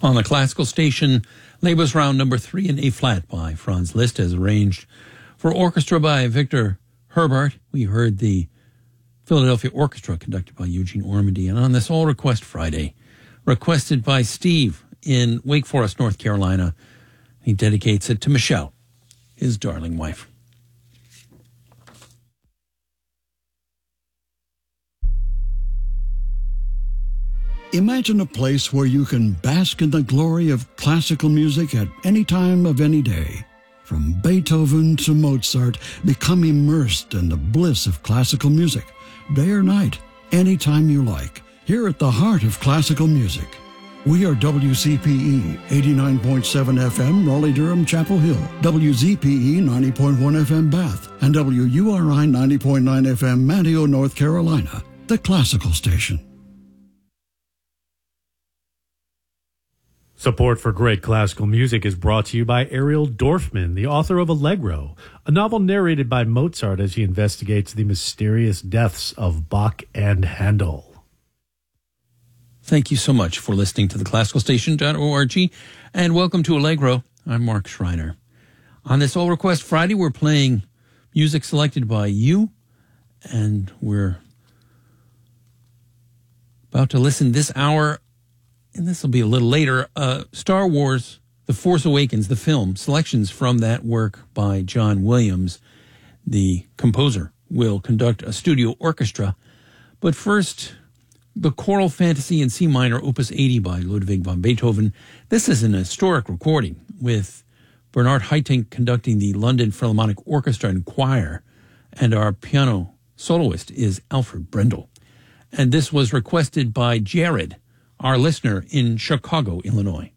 On the classical station, Lebes Round number 3 in A-flat by Franz Liszt, as arranged for orchestra by Victor Herbart. We heard the Philadelphia Orchestra conducted by Eugene Ormandy. And on this All Request Friday, requested by Steve in Wake Forest, North Carolina, he dedicates it to Michelle, his darling wife. Imagine a place where you can bask in the glory of classical music at any time of any day. From Beethoven to Mozart, become immersed in the bliss of classical music, day or night, anytime you like, here at the heart of classical music. We are WCPE 89.7 FM, Raleigh-Durham, Chapel Hill, WZPE 90.1 FM, Bath, and WURI 90.9 FM, Manteo, North Carolina, the classical station. Support for great classical music is brought to you by Ariel Dorfman, the author of Allegro, a novel narrated by Mozart as he investigates the mysterious deaths of Bach and Handel. Thank you so much for listening to theclassicalstation.org, and welcome to Allegro. I'm Mark Schreiner. On this All Request Friday, we're playing music selected by you, and we're about to listen this hour, and this will be a little later, Star Wars, The Force Awakens, the film, selections from that work by John Williams. The composer will conduct a studio orchestra. But first, the Choral Fantasy in C minor, Opus 80 by Ludwig van Beethoven. This is an historic recording with Bernard Haitink conducting the London Philharmonic Orchestra and Choir, and our piano soloist is Alfred Brendel. And this was requested by Jared, our listener in Chicago, Illinois.